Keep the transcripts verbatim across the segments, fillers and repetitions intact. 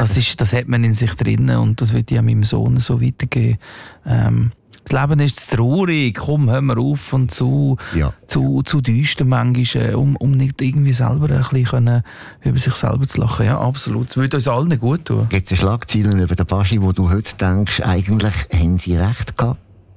das, ist, das hat man in sich drin und das würde ich auch meinem Sohn so weitergeben. Ähm, das Leben ist zu traurig, komm, hör mal auf und zu, ja. zu, zu düster manchmal, um, um nicht irgendwie selber ein bisschen können, über sich selber zu lachen. Ja, absolut. Das würde uns allen gut tun. Gibt es Schlagzeilen über den Baschi, wo du heute denkst, eigentlich haben sie recht gehabt?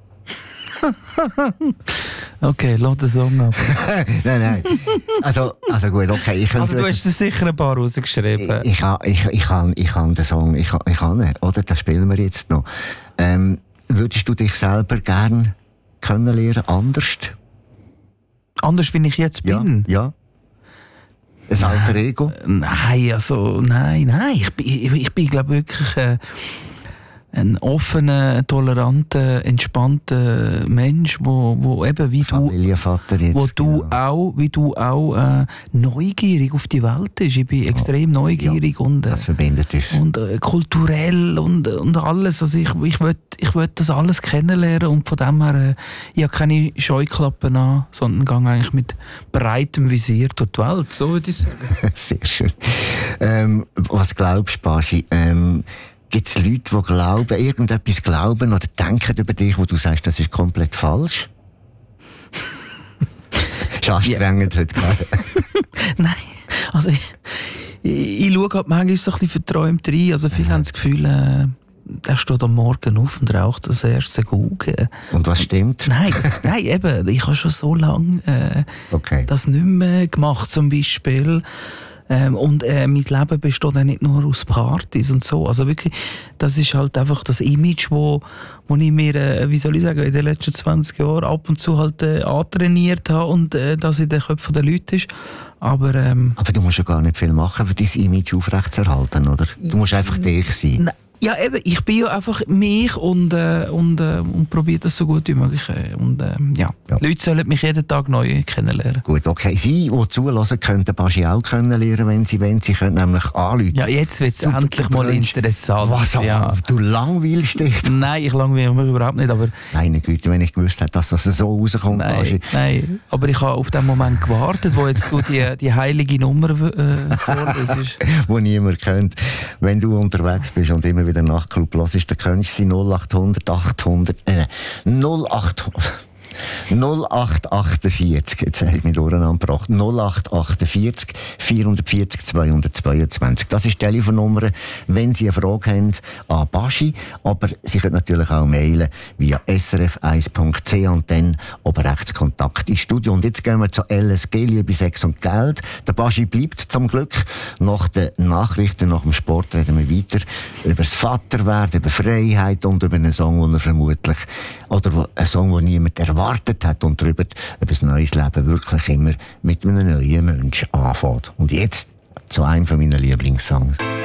Okay, lass den Song ab. nein, nein. Also, also gut, okay. Ich also du hast dir sicher ein paar rausgeschrieben. Ich, ich, ich, ich, kann, ich kann den Song, ich, ich kann ihn, oder? Den spielen wir jetzt noch. Ähm, würdest du dich selber gern kennenlernen, anders? Anders, wie ich jetzt bin? Ja, ja. Ein alter Ego? Nein, also, nein, nein. Ich bin, ich, ich bin glaube wirklich äh, ein offener, toleranter, entspannter Mensch, wo, wo eben wie du, jetzt, wo du genau. auch, wie du auch äh, neugierig auf die Welt bist. Ich bin extrem oh, neugierig ja, und, äh, das verbindet uns. und äh, kulturell und, und alles. Also ich, ich will, ich will das alles kennenlernen und von dem her, äh, ich habe keine Scheuklappen an, sondern gehe eigentlich mit breitem Visier durch die Welt. So würde ich sagen. Sehr schön. Ähm, was glaubst du, Baschi? Ähm, Gibt es Leute, die glauben, irgendetwas glauben oder denken über dich, wo du sagst, das ist komplett falsch? Ist anstrengend ja. heute gerade. Nein, also ich, ich, ich schaue halt manchmal so ein bisschen verträumt rein. Also viele ja. haben das Gefühl, äh, er steht am Morgen auf und raucht das erste Gugge. Und was stimmt? Nein, das, nein eben, ich habe schon so lange äh, okay. das nicht mehr gemacht zum Beispiel. Ähm, und äh, mein Leben besteht auch nicht nur aus Partys und so. Also wirklich, das ist halt einfach das Image, wo, wo ich mir, äh, wie soll ich sagen, in den letzten zwanzig Jahren ab und zu halt äh, antrainiert habe und äh, das in den Köpfen der Leute ist. Aber, ähm, Aber du musst ja gar nicht viel machen, für dein Image aufrechtzuerhalten, oder? Du musst einfach dich sein. Ja, eben, ich bin ja einfach mich und, äh, und, äh, und probiere das so gut wie möglich. Und, äh, ja. ja. Leute sollen mich jeden Tag neu kennenlernen. Gut, okay. Sie, die zulassen, können den Baschi auch kennenlernen, wenn sie wollen. Sie können nämlich anrufen. Ja, jetzt wird es endlich mal interessant. Was? Ja. Du langweilst dich? Nein, ich langweile mich überhaupt nicht. Aber meine Güte, wenn ich gewusst hätte, dass das so rauskommt. Nein, Baschi. nein, aber ich habe auf den Moment gewartet, wo jetzt du die, die heilige Nummer äh, vorlesest. Wo niemand kennt. Wenn du unterwegs bist und immer wieder Nachtclub hörst, dann könntest du sie null acht hundert achthundert äh, null acht null acht achtundvierzig, jetzt habe ich mich durcheinander gebracht, null acht achtundvierzig vierhundertvierzig zweihundertzweiundzwanzig. Das ist die Telefonnummer, wenn Sie eine Frage haben an Baschi, aber Sie können natürlich auch mailen via s r f eins punkt c h und dann oben rechts Kontakt ins Studio. Und jetzt gehen wir zu L S G, Liebe, Sex und Geld. Der Baschi bleibt zum Glück. Nach den Nachrichten, nach dem Sport reden wir weiter über das Vaterwerden, über Freiheit und über einen Song, den er vermutlich, oder einen Song, den niemand erwartet hat und darüber, ob ein neues Leben wirklich immer mit einem neuen Menschen anfängt. Und jetzt zu einem von meinen Lieblingssongs.